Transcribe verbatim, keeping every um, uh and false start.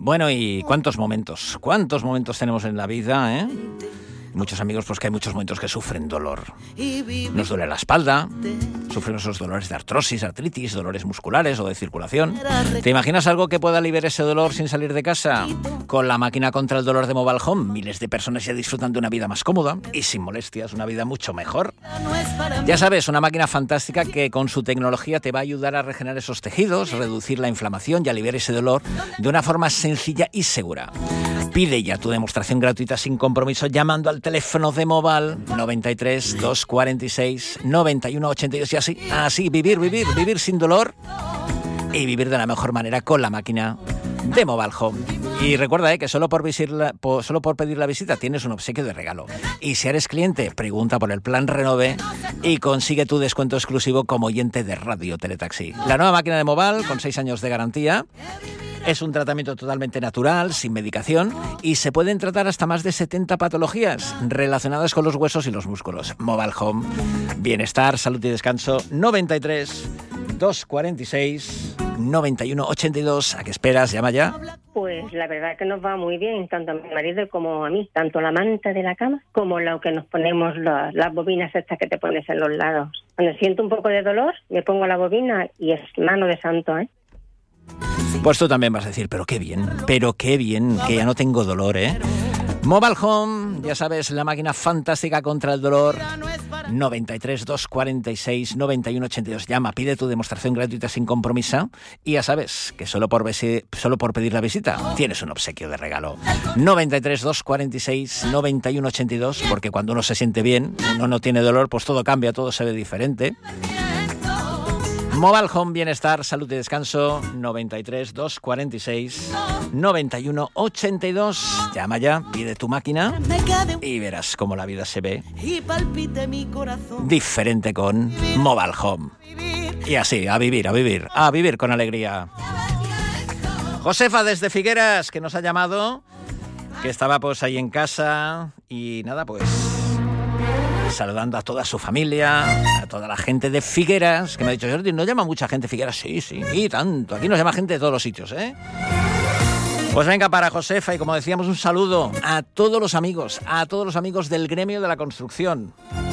Bueno, y cuántos momentos, cuántos momentos tenemos en la vida, ¿eh? Muchos amigos, pues que hay muchos momentos que sufren dolor. Nos duele la espalda, sufren esos dolores de artrosis, artritis, dolores musculares o de circulación. ¿Te imaginas algo que pueda aliviar ese dolor sin salir de casa? Con la máquina contra el dolor de Mobile Home, miles de personas ya disfrutan de una vida más cómoda y sin molestias, una vida mucho mejor. Ya sabes, una máquina fantástica que con su tecnología te va a ayudar a regenerar esos tejidos, reducir la inflamación y aliviar ese dolor de una forma sencilla y segura. Pide ya tu demostración gratuita sin compromiso llamando al teléfono de Mobile noventa y tres, doscientos cuarenta y seis, noventa y uno ochenta y dos y así, así, vivir, vivir, vivir sin dolor y vivir de la mejor manera con la máquina de Mobile Home. Y recuerda eh, que solo por, visirla, por, solo por pedir la visita tienes un obsequio de regalo. Y si eres cliente, pregunta por el plan Renove y consigue tu descuento exclusivo como oyente de Radio Teletaxi. La nueva máquina de Mobile con seis años de garantía. Es un tratamiento totalmente natural, sin medicación, y se pueden tratar hasta más de setenta patologías relacionadas con los huesos y los músculos. Mobile Home, bienestar, salud y descanso, noventa y tres, doscientos cuarenta y seis, noventa y uno ochenta y dos. ¿A qué esperas? Llama ya. Pues la verdad que nos va muy bien, tanto a mi marido como a mí, tanto la manta de la cama como lo que nos ponemos, la, las bobinas estas que te pones en los lados. Cuando siento un poco de dolor, me pongo la bobina y es mano de santo, ¿eh? Pues tú también vas a decir, pero qué bien, pero qué bien, que ya no tengo dolor, ¿eh? Mobile Home, ya sabes, la máquina fantástica contra el dolor. noventa y tres, doscientos cuarenta y seis, noventa y uno ochenta y dos. Llama, pide tu demostración gratuita sin compromiso y ya sabes que solo por, besi- solo por pedir la visita tienes un obsequio de regalo. noventa y tres, doscientos cuarenta y seis, noventa y uno ochenta y dos, porque cuando uno se siente bien, uno no tiene dolor, pues todo cambia, todo se ve diferente. Mobile Home, bienestar, salud y descanso, noventa y tres, doscientos cuarenta y seis, noventa y uno ochenta y dos. Llama ya, pide tu máquina y verás cómo la vida se ve diferente con Mobile Home. Y así, a vivir, a vivir, a vivir con alegría. Josefa desde Figueras, que nos ha llamado, que estaba pues ahí en casa y nada, pues saludando a toda su familia, a toda la gente de Figueras, que me ha dicho, Jordi, ¿no llama mucha gente de Figueras? Sí, sí, y tanto. Aquí nos llama gente de todos los sitios, ¿eh? Pues venga, para Josefa, y como decíamos, un saludo a todos los amigos, a todos los amigos del gremio de la construcción.